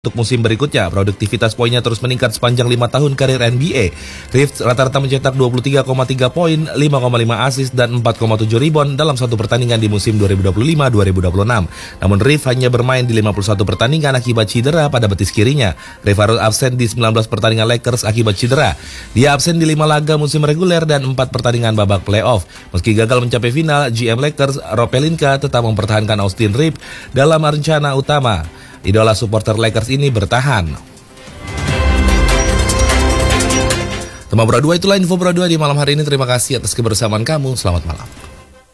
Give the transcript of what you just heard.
Untuk musim berikutnya, produktivitas poinnya terus meningkat sepanjang 5 tahun karir NBA. Reeves rata-rata mencetak 23,3 poin, 5,5 assist, dan 4,7 rebound dalam satu pertandingan di musim 2025-2026. Namun Reeves hanya bermain di 51 pertandingan akibat cedera pada betis kirinya. Reeves harus absen di 19 pertandingan Lakers akibat cedera. Dia absen di 5 laga musim reguler dan 4 pertandingan babak playoff. Meski gagal mencapai final, GM Lakers, Rob Pelinka tetap mempertahankan Austin Reeves dalam rencana utama. Idola supporter Lakers ini bertahan. Tema Pro 2 itulah info Pro 2 di malam hari ini. Terima kasih atas kebersamaan kamu. Selamat malam.